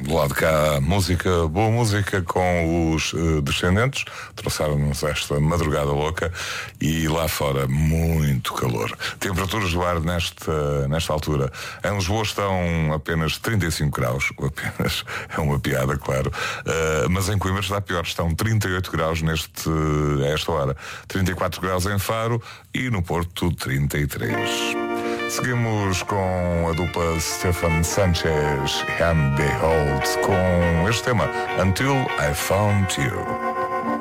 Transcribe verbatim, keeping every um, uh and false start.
Do lado de cá, música, boa música com os uh, descendentes, trouxeram-nos esta madrugada louca e lá fora muito calor. Temperaturas do ar nesta, nesta altura. Em Lisboa estão apenas trinta e cinco graus, apenas é uma piada, claro, uh, mas em Coimbra está pior, estão trinta e oito graus neste, a esta hora, trinta e quatro graus em Faro e no Porto trinta e três. Seguimos com a dupla Stefan Sanchez and Behold com este tema Until I Found You.